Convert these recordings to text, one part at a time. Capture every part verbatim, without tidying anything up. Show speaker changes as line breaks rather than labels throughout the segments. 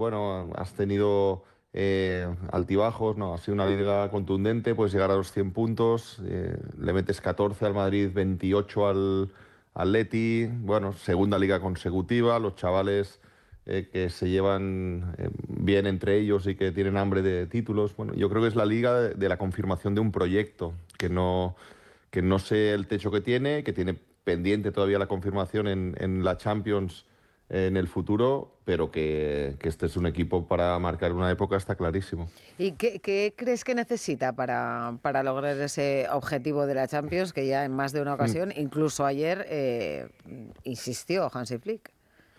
bueno, has tenido eh, altibajos, no, ha sido una liga contundente, puedes llegar a los cien puntos, eh, le metes catorce al Madrid, veintiocho al Atleti, bueno, segunda liga consecutiva, los chavales eh, que se llevan eh, bien entre ellos y que tienen hambre de títulos. Bueno, yo creo que es la liga de, de la confirmación de un proyecto, que no, que no sé el techo que tiene, que tiene pendiente todavía la confirmación en, en la Champions eh, en el futuro, pero que, que este es un equipo para marcar una época, está clarísimo.
¿Y qué, qué crees que necesita para, para lograr ese objetivo de la Champions, que ya en más de una
Mm.
ocasión, incluso ayer, eh, insistió Hansi Flick?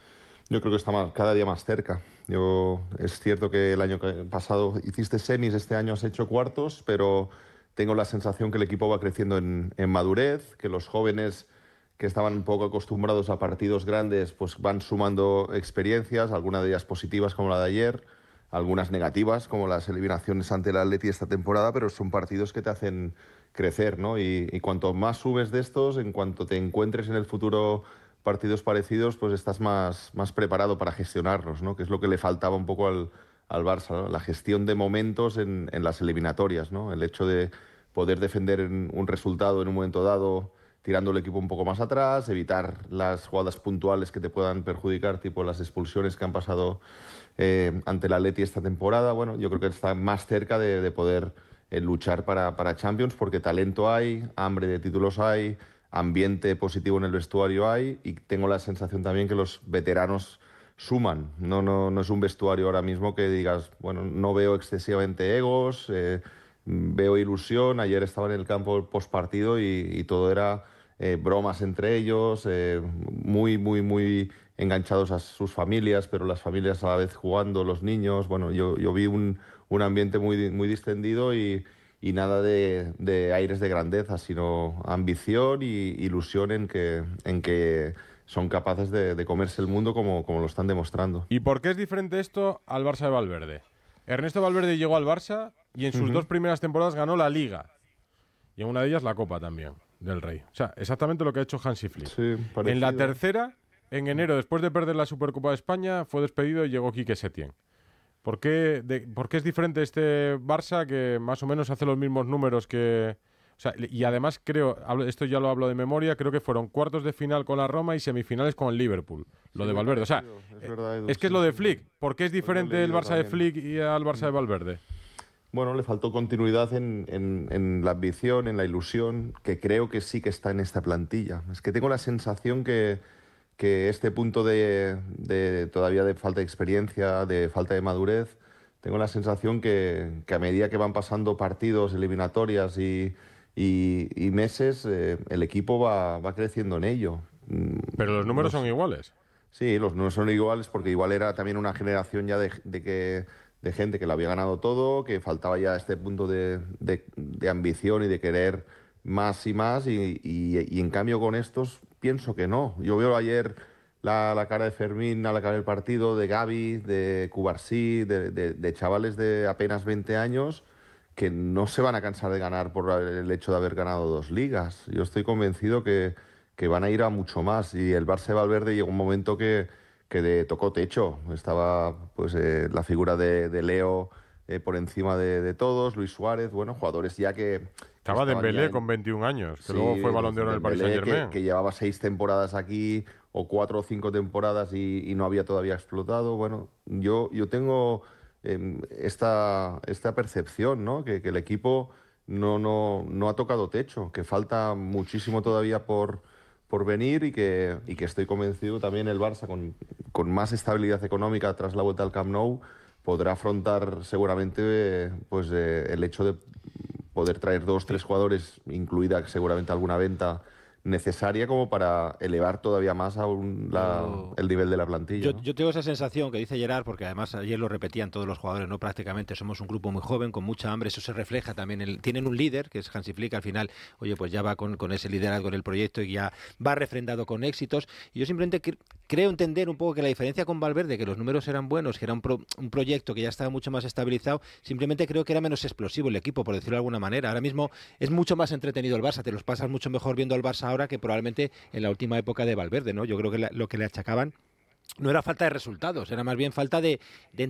Yo creo que está más- cada día más cerca. Yo, es cierto que el año que- pasado hiciste semis, este año has hecho cuartos, pero tengo la sensación que el equipo va creciendo en, en madurez, que los jóvenes que estaban un poco acostumbrados a partidos grandes, pues van sumando experiencias, algunas de ellas positivas como la de ayer, algunas negativas como las eliminaciones ante el Atleti esta temporada, pero son partidos que te hacen crecer, ¿no? Y, y cuanto más subes de estos, en cuanto te encuentres en el futuro partidos parecidos, pues estás más, más preparado para gestionarlos, ¿no? Que es lo que le faltaba un poco al, al Barça, ¿no? La gestión de momentos en, en las eliminatorias, ¿no? El hecho de poder defender en un resultado en un momento dado tirando el equipo un poco más atrás, evitar las jugadas puntuales que te puedan perjudicar, tipo las expulsiones que han pasado eh, ante el Atleti esta temporada. Bueno, yo creo que está más cerca de, de poder eh, luchar para, para Champions, porque talento hay, hambre de títulos hay, ambiente positivo en el vestuario hay, y tengo la sensación también que los veteranos suman. No, no, no es un vestuario ahora mismo que digas, bueno, no veo excesivamente egos, eh, veo ilusión. Ayer estaba en el campo post partido y, y todo era eh, bromas entre ellos, eh, muy, muy, muy enganchados a sus familias, pero las familias a la vez jugando, los niños. Bueno, yo, yo vi un, un ambiente muy, muy distendido y, y nada de, de aires de grandeza, sino ambición y ilusión en que, en que son capaces de, de comerse el mundo como, como lo están demostrando.
¿Y por qué es diferente esto al Barça de Valverde? Ernesto Valverde llegó al Barça y en sus
Ujú.
dos primeras temporadas ganó la Liga. Y en una de ellas la Copa también, del Rey. O sea, exactamente lo que ha hecho Hansi Flick.
Sí,
En la
parecido.
tercera, en enero, después de perder la Supercopa de España, fue despedido y llegó Quique Setién. ¿Por qué, de- ¿Por qué es diferente este Barça que más o menos hace los mismos números que... O sea, y además creo, hablo- esto ya lo hablo de memoria, creo que fueron cuartos de final con la Roma y semifinales con el Liverpool, lo
Sí,
de
muy
Valverde. O sea,
parecido, es
eh,
verdad, Edu,
es que es
sí,
lo de
sí, sí.
Flick. ¿Por qué es
Pues lo he
diferente el
leído
Barça de
también.
Flick y al Barça de Valverde?
Bueno, le faltó continuidad en, en- en la ambición, en la ilusión, que creo que sí que está en esta plantilla. Es que tengo la sensación que, que este punto de, de todavía de falta de experiencia, de falta de madurez, tengo la sensación que, que a medida que van pasando partidos, eliminatorias y, y- y meses, eh, el equipo va, va creciendo en ello. Mm,
Pero los
No
números son
sé.
iguales.
Sí, los no son iguales porque igual era también una generación ya de, de que, de gente que lo había ganado todo, que faltaba ya este punto de, de- de ambición y de querer más y más, y, y- y en cambio con estos pienso que no. Yo veo ayer la, la cara de Fermín al acabar el partido, de Gavi, de Cubarsí, de, de- de chavales de apenas veinte años que no se van a cansar de ganar por el hecho de haber ganado dos ligas. Yo estoy convencido que, que van a ir a mucho más. Y el Barça de Valverde llegó un momento que, que de- tocó techo. Estaba pues eh, la figura de, de Leo eh, por encima de, de todos, Luis Suárez, bueno, jugadores ya que, que
Estaba
estaban ya
Dembélé
en,
con veintiún años, que luego
sí,
fue Balón de Oro en el Paris
Dembélé que,
Saint-Germain.
que llevaba seis temporadas aquí o cuatro o cinco temporadas y, y no había todavía explotado. Bueno, yo, yo tengo em, esta, esta percepción, ¿no? Que, que el equipo no, no, no ha tocado techo, que falta muchísimo todavía por, por venir y que, y que estoy convencido también el Barça con, con más estabilidad económica tras la vuelta al Camp Nou podrá afrontar seguramente eh, pues eh, el hecho de poder traer dos, tres
Sí.
jugadores, incluida seguramente alguna venta necesaria como para elevar todavía más aún la-
Yo,
el nivel de la plantilla,
yo,
¿no?
yo tengo esa sensación que dice Gerard, porque además ayer lo repetían todos los jugadores, no prácticamente, somos un grupo muy joven, con mucha hambre, eso se refleja también. En el- tienen un líder, que es Hansi Flick, al final, oye, pues ya va con, con ese liderazgo en el proyecto y ya va refrendado con éxitos. Y yo simplemente cre- creo entender un poco que la diferencia con Valverde, que los números eran buenos, que era un, pro- un proyecto que ya estaba mucho más estabilizado, simplemente creo que era menos explosivo el equipo, por decirlo de alguna manera. Ahora mismo es mucho más entretenido el Barça, te los pasas mucho mejor viendo al Barça ahora que probablemente en la última época de Valverde, ¿no? Yo creo que la- lo que le achacaban no era falta de resultados, era más bien falta de, de